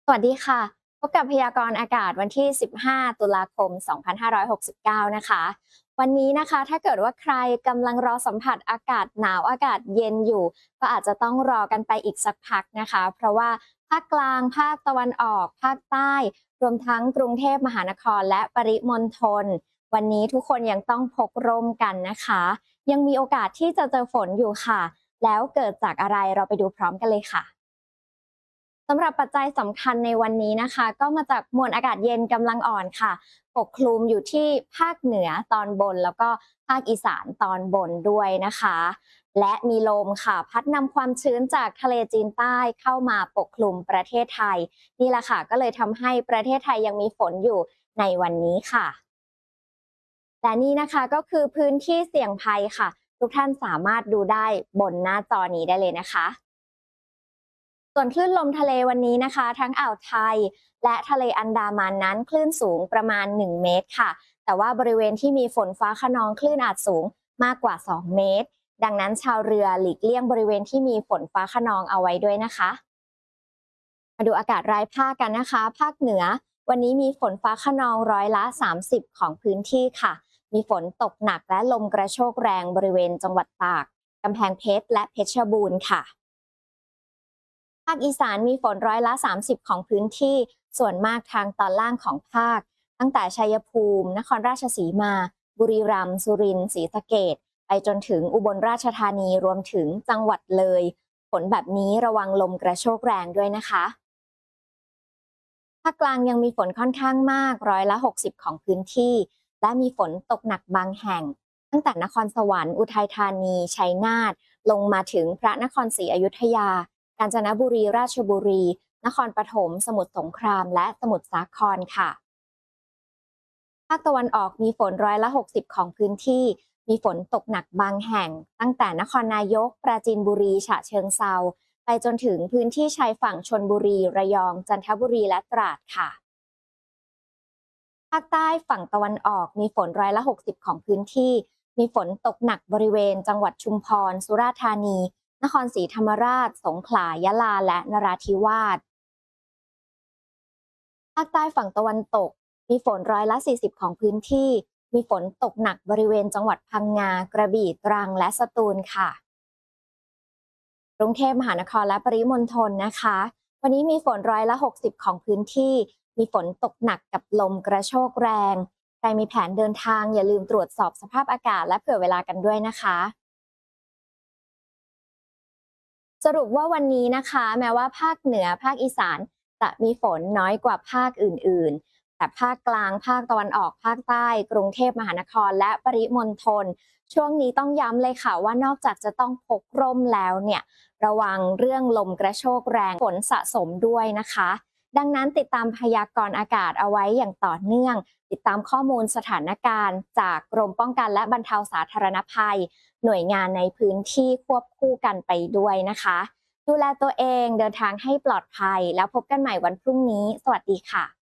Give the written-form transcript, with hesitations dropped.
สวัสดีค่ะพบกับพยากรณ์อากาศวันที่ 15 ตุลาคม 2569 นะคะ วันนี้นะคะถ้าเกิดว่าใครกำลังรอสัมผัสอากาศหนาวอากาศเย็นอยู่ก็อาจจะต้องรอกันไปอีกสักพักนะคะ เพราะว่าภาคกลางภาคตะวันออกภาคใต้รวมทั้งกรุงเทพมหานครและปริมณฑลวันนี้ทุกคนยังต้องพกร่มกันนะคะยังมีโอกาสที่จะเจอฝนอยู่ค่ะแล้วเกิดจากอะไรเราไปดูพร้อมกันเลยค่ะ สำหรับปัจจัยสำคัญในวันนี้นะคะก็มาจากมวลอากาศเย็นกำลังอ่อนค่ะปกคลุมอยู่ที่ภาคเหนือตอนบนแล้วก็ภาคอีสานตอนบนด้วยนะคะและมีลมค่ะพัดนำความชื้นจากทะเลจีนใต้เข้ามาปกคลุมประเทศไทยนี่แหละค่ะก็เลยทำให้ประเทศไทยยังมีฝนอยู่ในวันนี้ค่ะและนี่นะคะก็คือพื้นที่เสี่ยงภัยค่ะทุกท่านสามารถดูได้บนหน้าจอนี้ได้เลยนะคะ ส่วนคลื่นลมทะเลวันนี้นะคะทั้งอ่าวไทยและทะเลอันดามันนั้นคลื่นสูงประมาณ1เมตรค่ะแต่ว่าบริเวณที่มีฝนฟ้าคะนองคลื่นอาจสูงมากกว่า2เมตรดังนั้นชาวเรือหลีกเลี่ยงบริเวณที่มีฝนฟ้าคะนองเอาไว้ด้วยนะคะมาดูอากาศรายภาคกันนะคะภาคเหนือวันนี้มีฝนฟ้าคะนองร้อยละ30ของพื้นที่ค่ะมีฝนตกหนักและลมกระโชกแรงบริเวณจังหวัดตากกำแพงเพชรและเพชรบูรณ์ค่ะ ภาคอีสานมีฝนร้อยละ30ของพื้นที่ส่วนมากทางตอนล่างของภาคตั้งแต่ชัยภูมินครราชสีมาบุรีรัมย์สุรินทร์ศรีสะเกษไปจนถึงอุบลราชธานีรวมถึงจังหวัดเลยฝนแบบนี้ระวังลมกระโชกแรงด้วยนะคะภาคกลางยังมีฝนค่อนข้างมากร้อยละ60ของพื้นที่และมีฝนตกหนักบางแห่งตั้งแต่นครสวรรค์อุทัยธานีชัยนาทลงมาถึงพระนครศรีอยุธยากาญจนบุรีราชบุรีนครปฐมสมุทรสงครามและสมุทรสาครค่ะภาคตะวันออกมีฝนร้อยละ60ของพื้นที่มีฝนตกหนักบางแห่งตั้งแต่นครนายกปราจีนบุรีฉะเชิงเทราไปจนถึงพื้นที่ชายฝั่งชลบุรีระยองจันทบุรีและตราดค่ะภาคใต้ฝั่งตะวันออกมีฝนร้อยละ60ของพื้นที่มีฝนตกหนักบริเวณจังหวัดชุมพรสุราษฎร์ธานีนครศรีธรรมราชสงขลายะลาและนราธิวาส ภาคใต้ฝั่งตะวันตกมีฝนร้อยละ40ของพื้นที่มีฝนตกหนักบริเวณจังหวัดพังงากระบี่ตรังและสตูลค่ะกรุงเทพมหานครและปริมณฑลนะคะวันนี้มีฝนร้อยละ60ของพื้นที่มีฝนตกหนักกับลมกระโชกแรงใครมีแผนเดินทางอย่าลืมตรวจสอบสภาพอากาศและเผื่อเวลากันด้วยนะคะสรุปว่าวันนี้นะคะแม้ว่าภาคเหนือภาคอีสานจะมีฝนน้อยกว่าภาคอื่นๆแต่ภาคกลางภาคตะวันออกภาคใต้กรุงเทพมหานครและปริมณฑลช่วงนี้ต้องย้ำเลยค่ะว่านอกจากจะต้องพกร่มแล้วเนี่ยระวังเรื่องลมกระโชกแรงฝนสะสมด้วยนะคะดังนั้นติดตามพยากรณ์อากาศเอาไว้อย่างต่อเนื่องติดตามข้อมูลสถานการณ์จากกรมป้องกันและบรรเทาสาธารณภัยหน่วยงานในพื้นที่ควบคู่กันไปด้วยนะคะดูแลตัวเองเดินทางให้ปลอดภัยแล้วพบกันใหม่วันพรุ่งนี้สวัสดีค่ะ